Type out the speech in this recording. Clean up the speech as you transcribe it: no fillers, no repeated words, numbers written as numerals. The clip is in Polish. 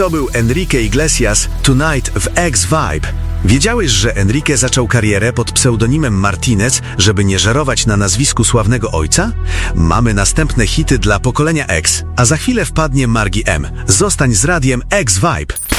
To był Enrique Iglesias, Tonight w X-Vibe. Wiedziałeś, że Enrique zaczął karierę pod pseudonimem Martinez, żeby nie żerować na nazwisku sławnego ojca? Mamy następne hity dla pokolenia X, a za chwilę wpadnie Margi M. Zostań z radiem X-Vibe.